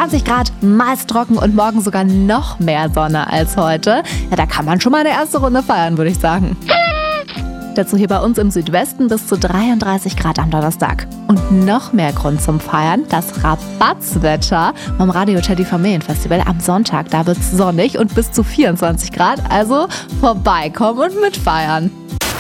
20 Grad, meist trocken und morgen sogar noch mehr Sonne als heute. Ja, da kann man schon mal eine erste Runde feiern, würde ich sagen. Dazu hier bei uns im Südwesten bis zu 33 Grad am Donnerstag. Und noch mehr Grund zum Feiern, das Rabatzwetter vom Radio Teddy Familienfestival am Sonntag. Da wird's sonnig und bis zu 24 Grad, also vorbeikommen und mitfeiern.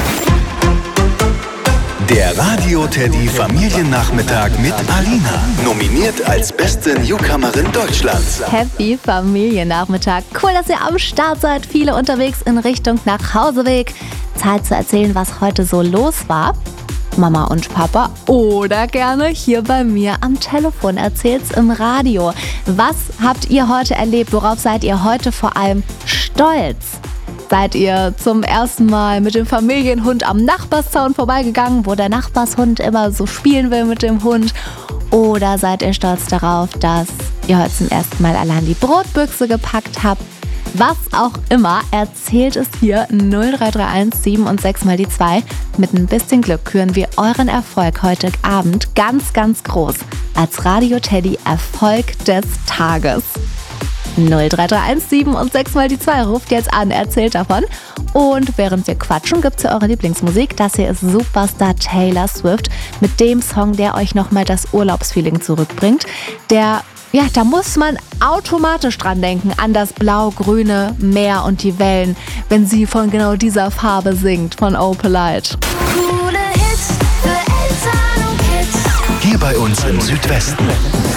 Der Radio Teddy Familiennachmittag mit Alina. Nominiert als beste Newcomerin Deutschlands. Happy Familiennachmittag. Cool, dass ihr am Start seid. Viele unterwegs in Richtung Nachhauseweg. Zeit zu erzählen, was heute so los war. Mama und Papa oder gerne hier bei mir am Telefon. Erzählt's im Radio. Was habt ihr heute erlebt? Worauf seid ihr heute vor allem stolz? Seid ihr zum ersten Mal mit dem Familienhund am Nachbarszaun vorbeigegangen, wo der Nachbarshund immer so spielen will mit dem Hund? Oder seid ihr stolz darauf, dass ihr heute zum ersten Mal allein die Brotbüchse gepackt habt? Was auch immer, erzählt es hier 0331 7 und 6 mal die 2. Mit ein bisschen Glück küren wir euren Erfolg heute Abend ganz, ganz groß als Radio Teddy Erfolg des Tages. 0331 7 und 6 mal die 2. Ruft jetzt an, erzählt davon. Und während wir quatschen, gibt's ja eure Lieblingsmusik. Das hier ist Superstar Taylor Swift mit dem Song, der euch nochmal das Urlaubsfeeling zurückbringt. Da muss man automatisch dran denken, an das blau-grüne Meer und die Wellen, wenn sie von genau dieser Farbe singt, von Opalite. Coole Hits für Eltern und Kids. Hier bei uns im Südwesten.